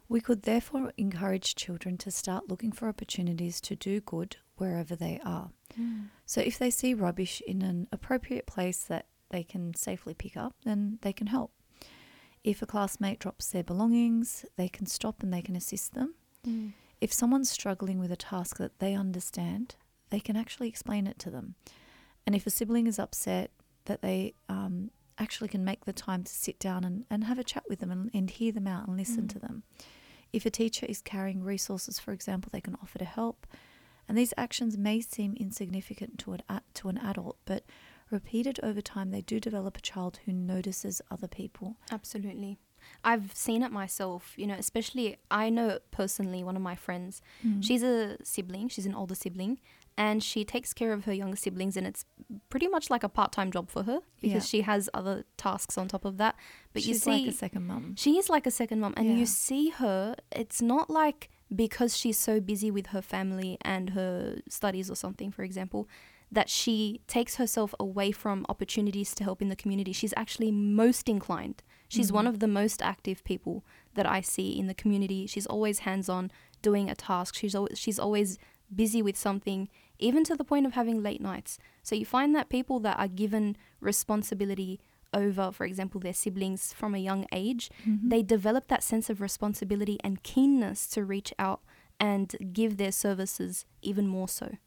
We could therefore encourage children to start looking for opportunities to do good wherever they are. So if they see rubbish in an appropriate place that they can safely pick up, then they can help. If a classmate drops their belongings, they can stop and they can assist them. If someone's struggling with a task that they understand, they can actually explain it to them. And if a sibling is upset, that they actually can make the time to sit down and have a chat with them and hear them out and listen to them. If a teacher is carrying resources, for example, they can offer to help. And these actions may seem insignificant to an adult, but repeated over time, they do develop a child who notices other people. Absolutely. I've seen it myself, especially I know personally one of my friends. She's a sibling, she's an older sibling, and she takes care of her younger siblings, and it's pretty much like a part-time job for her because she has other tasks on top of that. But She's like a second mum. She is like a second mum, and you see her, it's not like because she's so busy with her family and her studies or something, for example, that she takes herself away from opportunities to help in the community. She's actually most inclined. She's one of the most active people that I see in the community. She's always hands-on doing a task. She's always busy with something, even to the point of having late nights. So you find that people that are given responsibility over, for example, their siblings from a young age, they develop that sense of responsibility and keenness to reach out and give their services even more so.